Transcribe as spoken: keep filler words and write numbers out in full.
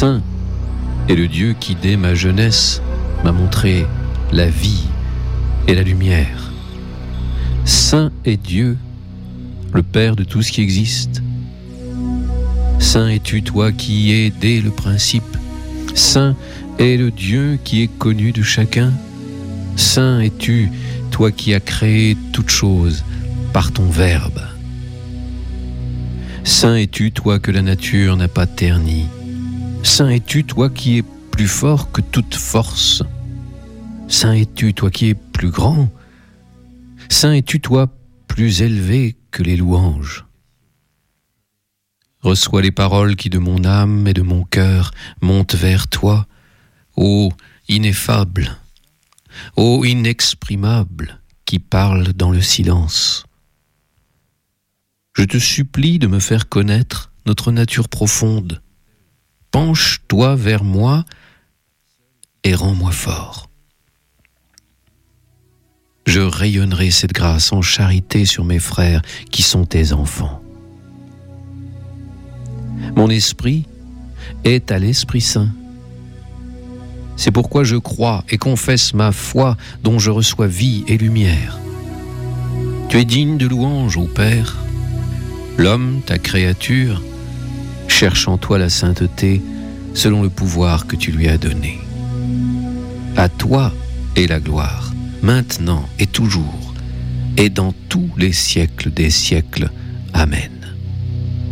Saint est le Dieu qui, dès ma jeunesse, m'a montré la vie et la lumière. Saint est Dieu, le Père de tout ce qui existe. Saint es-tu, toi qui es dès le principe. Saint est le Dieu qui est connu de chacun. Saint es-tu, toi qui as créé toutes choses par ton Verbe. Saint es-tu, toi que la nature n'a pas terni. Saint es-tu, toi qui es plus fort que toute force. Saint es-tu, toi qui es plus grand. Saint es-tu, toi plus élevé que les louanges. Reçois les paroles qui de mon âme et de mon cœur montent vers toi, ô ineffable, ô inexprimable, qui parle dans le silence. Je te supplie de me faire connaître notre nature profonde. Penche-toi vers moi et rends-moi fort. Je rayonnerai cette grâce en charité sur mes frères qui sont tes enfants. Mon esprit est à l'Esprit Saint. C'est pourquoi je crois et confesse ma foi dont je reçois vie et lumière. Tu es digne de louange, ô Père. L'homme, ta créature, cherche en toi la sainteté selon le pouvoir que tu lui as donné. À toi est la gloire, maintenant et toujours, et dans tous les siècles des siècles. Amen.